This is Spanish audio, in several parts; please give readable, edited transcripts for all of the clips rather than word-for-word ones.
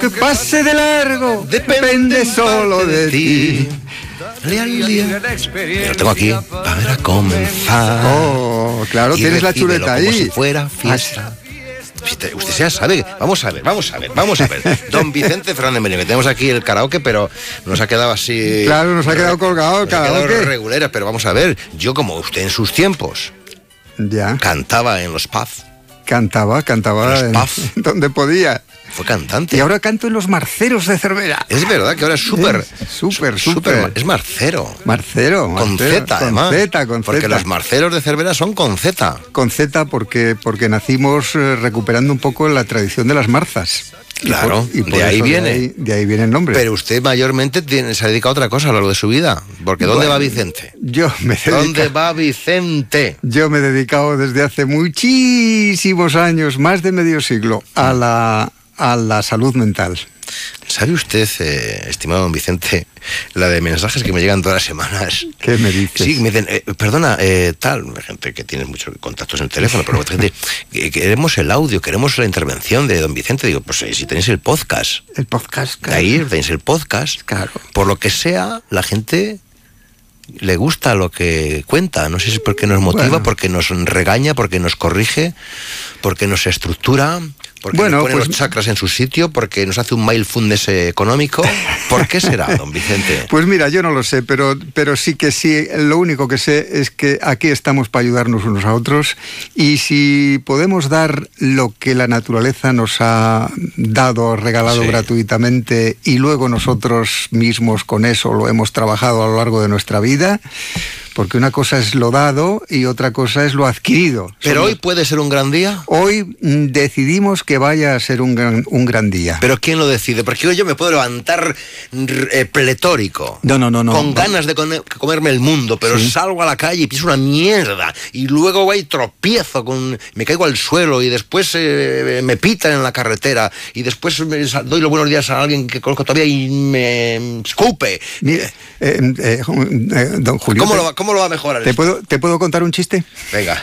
que pase de largo depende solo de ti. Lo tengo aquí para comenzar. Oh, claro, tienes la chuleta ahí. Como si fuera fiesta. Usted ya sabe. Vamos a ver. Don Vicente Fernández Merino, que tenemos aquí el karaoke, pero nos ha quedado así. Claro, nos ha quedado colgado el karaoke. Nos ha quedado regulera, pero vamos a ver. Yo, como usted en sus tiempos, ya cantaba en los pubs. Cantaba en donde podía. Fue cantante. Y ahora canto en los marceros de Cervera. Es verdad que ahora es súper. Es marcero. Con Z, además. Con Z. Porque los marceros de Cervera son con Z. Con Z porque nacimos recuperando un poco la tradición de las marzas. Claro, y por de ahí eso viene. De ahí viene el nombre. Pero usted mayormente se ha dedicado a otra cosa a lo largo de su vida. Porque ¿dónde va Vicente? ¿Dónde va Vicente? Yo me he dedicado desde hace muchísimos años, más de medio siglo, a la salud mental. ¿Sabe usted, estimado don Vicente, la de mensajes que me llegan todas las semanas? ¿Qué me dices? Sí, me dicen, perdona, gente que tiene muchos contactos en el teléfono, pero otra gente, queremos el audio, queremos la intervención de don Vicente. Digo, pues si tenéis el podcast. El podcast, claro. Ahí tenéis el podcast. Claro. Por lo que sea, la gente le gusta lo que cuenta. No sé si es porque nos motiva, porque nos regaña, porque nos corrige, porque nos estructura, porque nos pone los chakras en su sitio, porque nos hace un mindfulness económico. ¿Por qué será, don Vicente? Pues mira, yo no lo sé, pero sí que sí. Lo único que sé es que aquí estamos para ayudarnos unos a otros, y si podemos dar lo que la naturaleza nos ha dado, regalado gratuitamente, y luego nosotros mismos con eso lo hemos trabajado a lo largo de nuestra vida, porque una cosa es lo dado y otra cosa es lo adquirido. ¿Pero hoy puede ser un gran día? Hoy decidimos que vaya a ser un gran día. ¿Pero quién lo decide? Porque hoy yo me puedo levantar pletórico. No. Con ganas de comerme el mundo, pero salgo a la calle y piso una mierda. Y luego voy y tropiezo, me caigo al suelo y después me pitan en la carretera. Y después doy los buenos días a alguien que conozco todavía y me escupe. Don Julio, ¿Cómo lo va a mejorar? ¿Te puedo contar un chiste? Venga.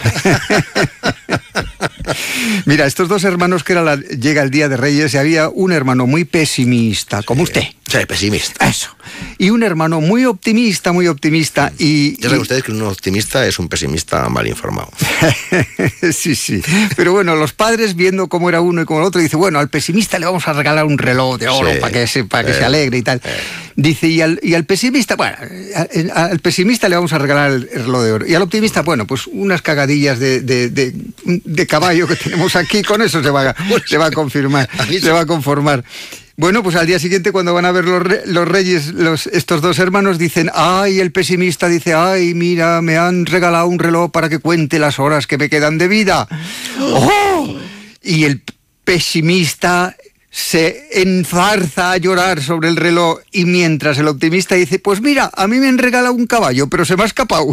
Mira, estos dos hermanos que llega el Día de Reyes, y había un hermano muy pesimista, como usted. Sí, pesimista. Eso. Y un hermano muy optimista. Y ya saben ustedes que un optimista es un pesimista mal informado. Sí. Pero bueno, los padres, viendo cómo era uno y cómo el otro, dice, bueno, al pesimista le vamos a regalar un reloj de oro para que se alegre y tal. Dice, y al pesimista, bueno, al pesimista le vamos a regalar el reloj de oro. Y al optimista, bueno, pues unas cagadillas de caballo que tenemos aquí, con eso se va a conformar. Bueno, pues al día siguiente, cuando van a ver los reyes, estos dos hermanos, dicen, ay, el pesimista dice, ay, mira, me han regalado un reloj para que cuente las horas que me quedan de vida. ¡Oh! Y el pesimista se enzarza a llorar sobre el reloj, y mientras el optimista dice, pues mira, a mí me han regalado un caballo, pero se me ha escapado.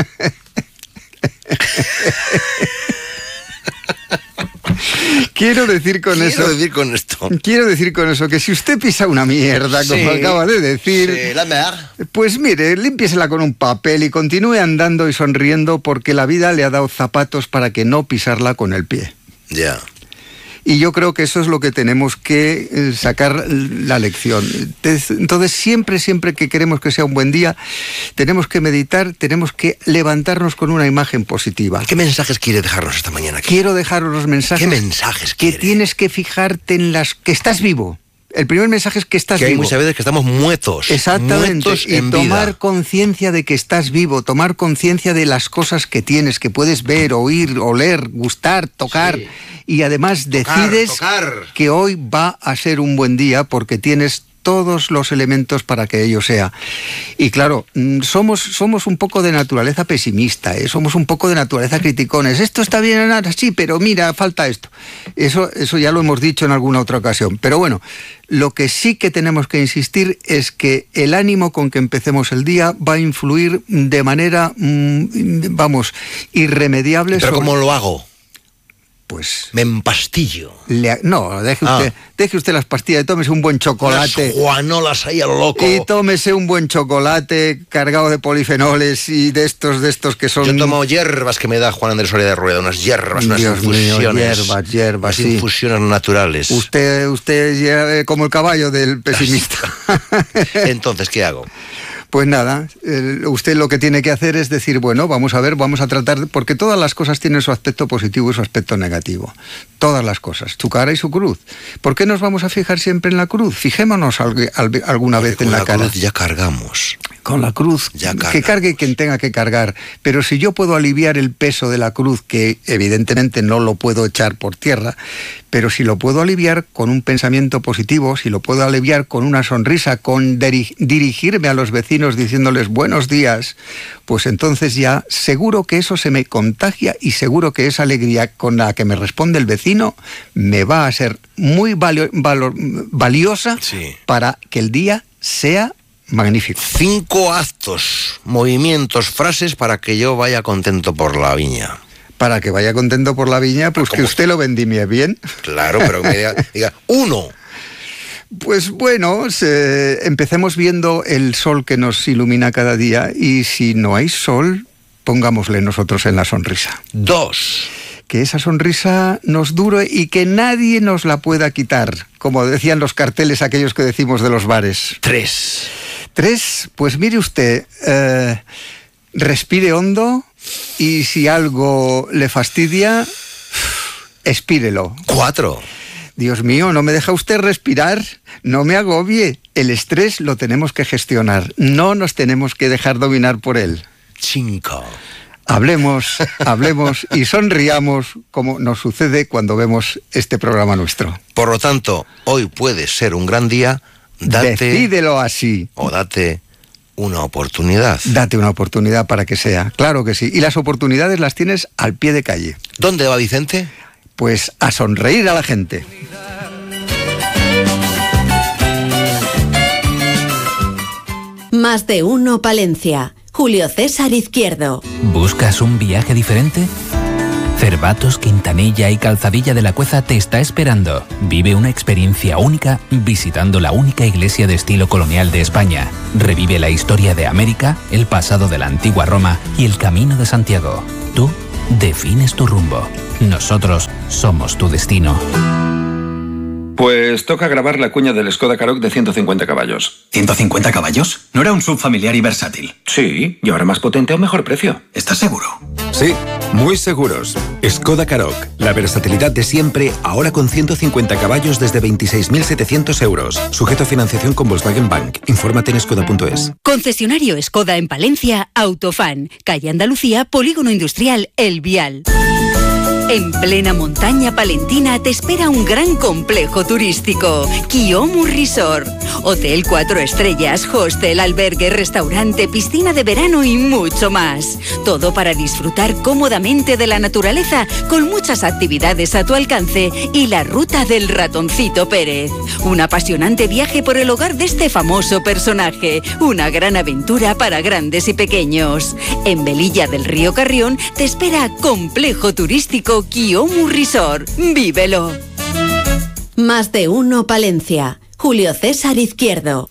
Quiero decir con eso que si usted pisa una mierda, como acaba de decir, pues mire, límpiesela con un papel y continúe andando y sonriendo, porque la vida le ha dado zapatos para que no pisarla con el pie. Ya. Y yo creo que eso es lo que tenemos que sacar la lección. Entonces, siempre que queremos que sea un buen día, tenemos que meditar, tenemos que levantarnos con una imagen positiva. ¿Qué mensajes quiere dejarnos esta mañana aquí? Quiero dejaros los mensajes. ¿Qué mensajes que quiere? Tienes que fijarte en que estás vivo. El primer mensaje es que estás vivo. Que hay muchas veces que estamos muertos. Exactamente. Y tomar vida. Conciencia de que estás vivo, tomar conciencia de las cosas que tienes, que puedes ver, oír, oler, gustar, tocar. Sí. Y además decides que hoy va a ser un buen día porque tienes todos los elementos para que ello sea. Y claro, somos un poco de naturaleza pesimista, somos un poco de naturaleza criticones. Esto está bien, sí, pero mira, falta esto. Eso ya lo hemos dicho en alguna otra ocasión. Pero bueno, lo que sí que tenemos que insistir es que el ánimo con que empecemos el día va a influir de manera, irremediable. ¿Pero cómo lo hago? pues... Me empastillo. No, deje usted las pastillas y tómese un buen chocolate. Unas juanolas ahí a lo loco. Y tómese un buen chocolate cargado de polifenoles y de estos que son... Yo tomo hierbas que me da Juan Andrés Soria de Rueda, unas hierbas, unas Dios infusiones. Mío, hierbas, sí. Infusiones naturales. Usted como el caballo del pesimista. Entonces, ¿qué hago? Pues nada, usted lo que tiene que hacer es decir, bueno, vamos a tratar, porque todas las cosas tienen su aspecto positivo y su aspecto negativo. Todas las cosas, su cara y su cruz. ¿Por qué nos vamos a fijar siempre en la cruz? Fijémonos alguna vez en la cara. Con la cruz ya cargamos. Con la cruz, que cargue quien tenga que cargar. Pero si yo puedo aliviar el peso de la cruz, que evidentemente no lo puedo echar por tierra, pero si lo puedo aliviar con un pensamiento positivo, si lo puedo aliviar con una sonrisa, con dirigirme a los vecinos diciéndoles buenos días, pues entonces ya seguro que eso se me contagia y seguro que esa alegría con la que me responde el vecino me va a ser muy valiosa, sí, para que el día sea magnífico. 5 actos, movimientos, frases para que yo vaya contento por la viña. Para que vaya contento por la viña, pues que usted lo vendimie bien. Claro, pero me diga 1. Pues bueno, empecemos viendo el sol que nos ilumina cada día, y si no hay sol, pongámosle nosotros en la sonrisa. 2. Que esa sonrisa nos dure y que nadie nos la pueda quitar, como decían los carteles aquellos que decimos de los bares. 3, pues mire usted, respire hondo y si algo le fastidia, expírelo. 4. Dios mío, no me deja usted respirar, no me agobie. El estrés lo tenemos que gestionar, no nos tenemos que dejar dominar por él. 5. Hablemos y sonriamos como nos sucede cuando vemos este programa nuestro. Por lo tanto, hoy puede ser un gran día. Decídelo así. O date una oportunidad. Date una oportunidad para que sea, claro que sí. Y las oportunidades las tienes al pie de calle. ¿Dónde va Vicente? Pues a sonreír a la gente. Más de uno Palencia. Julio César Izquierdo. ¿Buscas un viaje diferente? Cervatos, Quintanilla y Calzadilla de la Cueza te está esperando. Vive una experiencia única visitando la única iglesia de estilo colonial de España. Revive la historia de América, el pasado de la antigua Roma y el camino de Santiago. Tú defines tu rumbo. Nosotros somos tu destino. Pues toca grabar la cuña del Skoda Karoq de 150 caballos. ¿150 caballos? ¿No era un SUV familiar y versátil? Sí, y ahora más potente a un mejor precio. ¿Estás seguro? Sí, muy seguros. Skoda Karoq, la versatilidad de siempre, ahora con 150 caballos desde 26.700 euros. Sujeto a financiación con Volkswagen Bank. Infórmate en skoda.es. Concesionario Skoda en Palencia, Autofan. Calle Andalucía, Polígono Industrial El Vial. En plena montaña palentina te espera un gran complejo turístico, Kiomu Resort. Hotel 4 estrellas, hostel, albergue, restaurante, piscina de verano y mucho más. Todo para disfrutar cómodamente de la naturaleza con muchas actividades a tu alcance y la ruta del Ratoncito Pérez. Un apasionante viaje por el hogar de este famoso personaje. Una gran aventura para grandes y pequeños. En Velilla del Río Carrión te espera complejo turístico Kiomu Resort. ¡Vívelo! Más de uno Palencia. Julio César Izquierdo.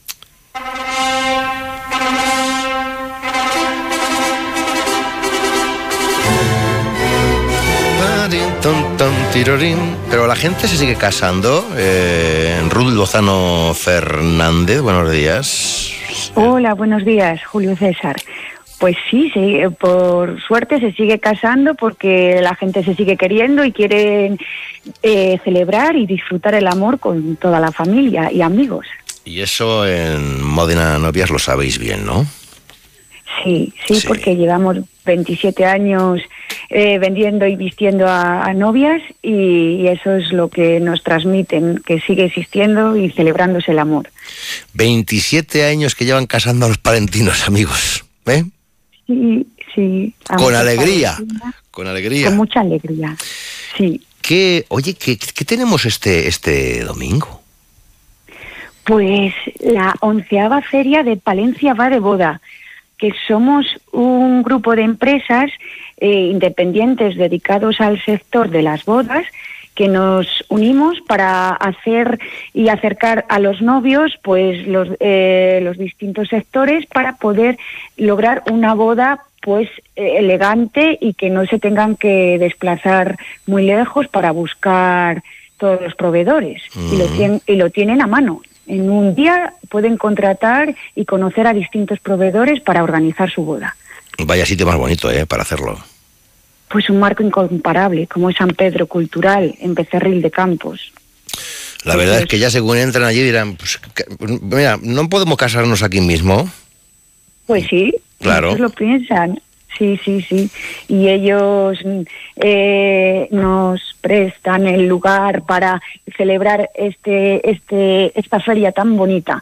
Pero la gente se sigue casando. Ruth Lozano Fernández, buenos días. Hola, buenos días, Julio César. Pues sí, por suerte se sigue casando porque la gente se sigue queriendo y quieren celebrar y disfrutar el amor con toda la familia y amigos. Y eso en Módena Novias lo sabéis bien, ¿no? Sí, porque llevamos 27 años vendiendo y vistiendo a novias y eso es lo que nos transmiten, que sigue existiendo y celebrándose el amor. 27 años que llevan casando a los palentinos, amigos, ¿eh? Sí. Con alegría, con alegría. Con mucha alegría, sí. ¿Qué tenemos este domingo? Pues la 11ª Feria de Palencia va de boda, que somos un grupo de empresas independientes dedicados al sector de las bodas, que nos unimos para hacer y acercar a los novios pues los distintos sectores para poder lograr una boda pues elegante y que no se tengan que desplazar muy lejos para buscar todos los proveedores. Y lo tienen a mano. En un día pueden contratar y conocer a distintos proveedores para organizar su boda. Vaya sitio más bonito, para hacerlo. Pues un marco incomparable, como es San Pedro Cultural, en Becerril de Campos. La verdad es que ya según entran allí dirán, pues, mira, ¿no podemos casarnos aquí mismo? Pues sí, claro. Ellos lo piensan. Sí. Y ellos nos prestan el lugar para celebrar esta feria tan bonita.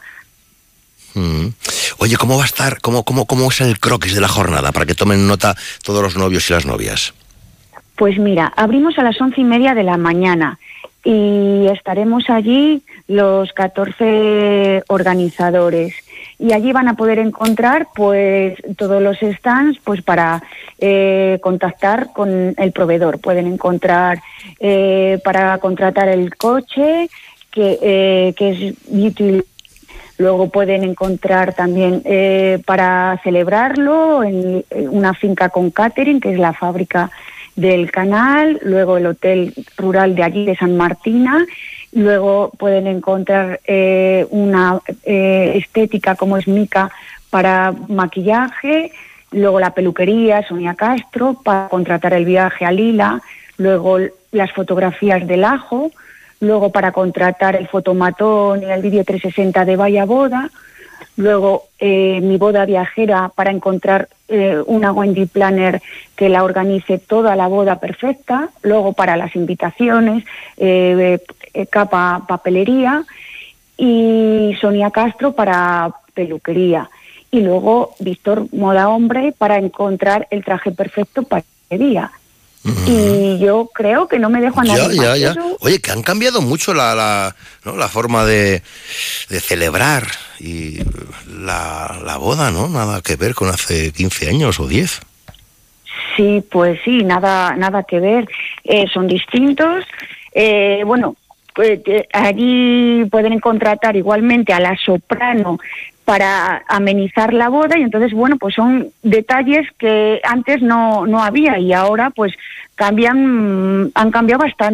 Oye, ¿cómo va a estar? ¿Cómo es el croquis de la jornada? Para que tomen nota todos los novios y las novias. Pues mira, abrimos a las 11:30 de la mañana y estaremos allí los 14 organizadores. Y allí van a poder encontrar pues todos los stands pues para contactar con el proveedor. Pueden encontrar para contratar el coche, que es beauty. Luego pueden encontrar también para celebrarlo en una finca con catering, que es la fábrica del Canal, luego el hotel rural de allí de San Martina. Luego pueden encontrar una estética como es Mica para maquillaje, luego la peluquería Sonia Castro para contratar el viaje a Lila, luego las fotografías del Ajo, luego para contratar el fotomatón y el vídeo 360 de Vaya Boda, luego Mi Boda Viajera para encontrar una Wendy Planner que la organice toda la boda perfecta, luego para las invitaciones, Capa Papelería y Sonia Castro para peluquería, y luego Víctor Moda Hombre para encontrar el traje perfecto para el día. Y yo creo que no me dejo a nadie más. Ya. Oye, que han cambiado mucho la forma de celebrar y la boda, ¿no? Nada que ver con hace 15 años o 10. Sí, pues sí, nada que ver. Son distintos. Pues allí pueden contratar igualmente a la soprano para amenizar la boda, y entonces, pues son detalles que antes no había y ahora pues han cambiado bastante.